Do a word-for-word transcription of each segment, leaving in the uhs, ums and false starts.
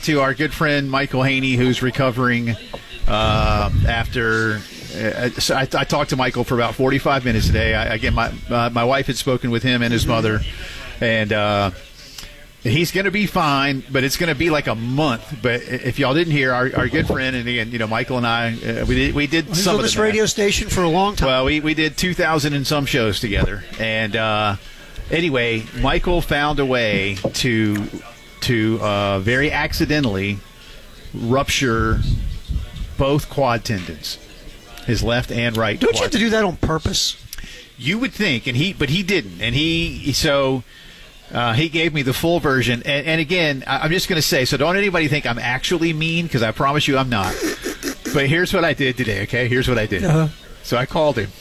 to our good friend Michael Haney, who's recovering uh, after. Uh, so I, I talked to Michael for about forty-five minutes today. I, again, my uh, my wife had spoken with him and his mother, and uh, he's going to be fine, but it's going to be like a month. But if y'all didn't hear, our, our good friend, and again, you know, Michael and I, uh, we did we did He's some on of this the radio station for a long time. Well, we we did two thousand and some shows together, and uh, anyway, Michael found a way to to uh, very accidentally rupture both quad tendons. His left and right. Don't quad. you have to do that on purpose? You would think, and he, but he didn't, and he so uh, he gave me the full version. And, and again, I, I'm just going to say, so don't anybody think I'm actually mean, because I promise you I'm not. But here's what I did today. Okay, here's what I did. Uh-huh. So I called him,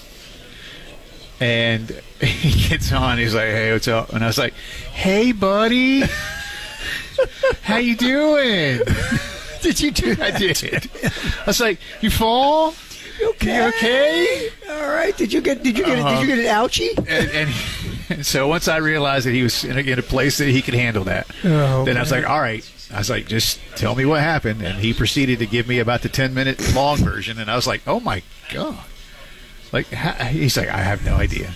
and he gets on. He's like, "Hey, what's up?" And I was like, "Hey, buddy, how you doing?" Did you do that? I did. I was like, "You fall? Okay. You okay?" All right. Did you get? Did you get? Uh-huh. Did you get an ouchie? And, and, he, and so once I realized that he was in a, in a place that he could handle that, Oh, then I was like, "All right." I was like, "Just tell me what happened." And he proceeded to give me about the ten minute long version, and I was like, "Oh my god!" Like ha- he's like, "I have no idea,"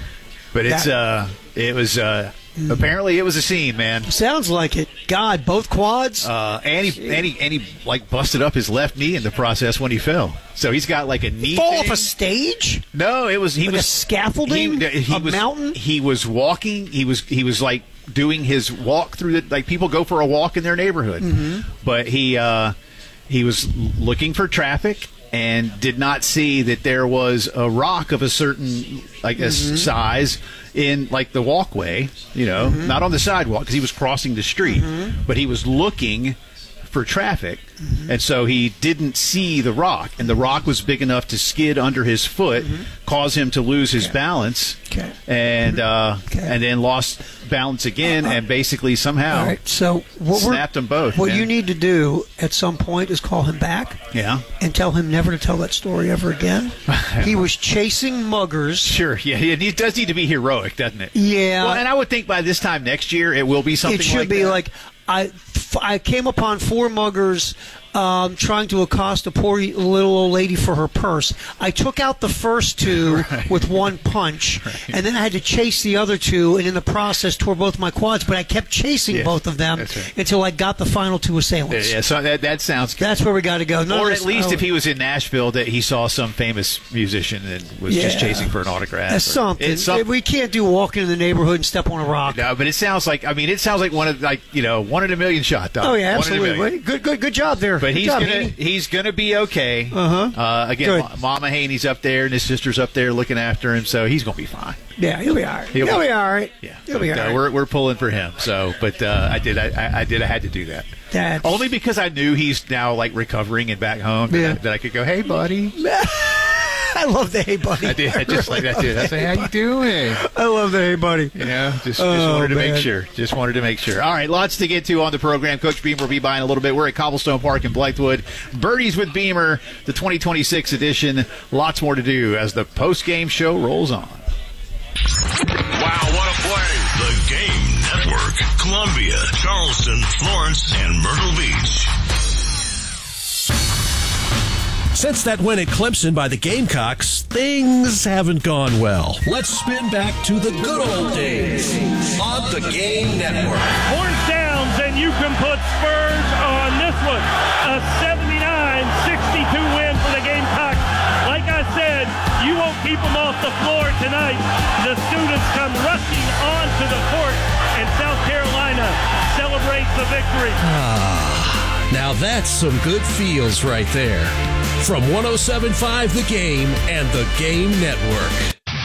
but it's uh, it was uh. Apparently, it was a scene, man. Sounds like it. God, both quads. Uh, and he and he and he like busted up his left knee in the process when he fell. So he's got like a knee. Fall thing. off a stage? No, it was he like was a scaffolding. He, he a was, mountain. He was walking. He was he was like doing his walk through the like people go for a walk in their neighborhood, mm-hmm. but he uh, he was looking for traffic and did not see that there was a rock of a certain like a mm-hmm. size in like the walkway, you know, mm-hmm. not on the sidewalk because he was crossing the street, mm-hmm. but he was looking for traffic, mm-hmm. and so he didn't see the rock, and the rock was big enough to skid under his foot, mm-hmm. cause him to lose his okay. balance, okay. and uh, okay. and then lost balance again, uh, and basically somehow all right. so what snapped them both. What man. you need to do at some point is call him back, yeah, and tell him never to tell that story ever again. He was chasing muggers. Sure, yeah, it does need to be heroic, doesn't it? Yeah. Well, and I would think by this time next year it will be something. It should like be that. like I, I came upon four muggers um, trying to accost a poor little old lady for her purse. I took out the first two right. with one punch, right. and then I had to chase the other two, and in the process tore both my quads, but I kept chasing yeah, both of them right. until I got the final two assailants. Yeah, so that, that sounds good. That's where we got to go. None or of at this, least oh, if he was in Nashville, that he saw some famous musician and was yeah. just chasing for an autograph. That's or, something. It's something. We can't do walking in the neighborhood and step on a rock. No, but it sounds like, I mean, it sounds like one of, like, you know, one in a million shot, Doc. Oh, yeah, One in a absolutely. million. Good, good, good job there. But good he's job, gonna Haney. he's gonna be okay. Uh-huh. Uh Again, Good. Ma- Mama Haney's up there and his sister's up there looking after him, so he's gonna be fine. Yeah, he'll be all right. He'll He'll, be- be all right. Yeah, He'll be but, all uh, right. we're we're pulling for him. So, but uh, I did I, I I did I had to do that. That's- Only because I knew he's now like recovering and back home. That, Yeah. I, that I could go, hey buddy. I love the hey buddy. I did I just like that too. I say, how you doing? I love the hey buddy. You know, just, just Oh, wanted to man. make sure. Just wanted to make ssure. All right, lots to get to on the program. Coach Beamer will be by in a little bit. We're at Cobblestone Park in Blythewood. Birdies with Beamer, the twenty twenty-six edition. Lots more to do as the post-game show rolls on. Wow, what a play. The Game Network. Columbia, Charleston, Florence, and Myrtle Beach. Since that win at Clemson by the Gamecocks, things haven't gone well. Let's spin back to the good old days on the Game Network. Horns downs, and you can put Spurs on this one. A seventy-nine sixty-two win for the Gamecocks. Like I said, you won't keep them off the floor tonight. The students come rushing onto the court, and South Carolina celebrates the victory. Ah, now that's some good feels right there. From one oh seven point five The Game and the Game Network.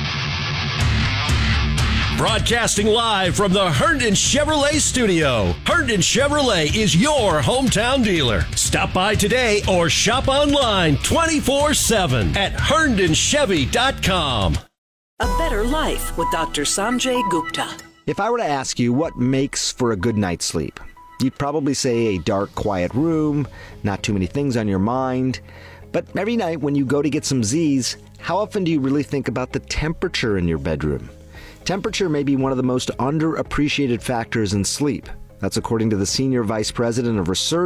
Broadcasting live from the Herndon Chevrolet studio. Herndon Chevrolet is your hometown dealer. Stop by today or shop online twenty-four seven at herndon chevy dot com. A better life with Doctor Sanjay Gupta. If I were to ask you what makes for a good night's sleep, you'd probably say a dark, quiet room, not too many things on your mind. But every night when you go to get some Z's, how often do you really think about the temperature in your bedroom? Temperature may be one of the most underappreciated factors in sleep. That's according to the Senior Vice President of Research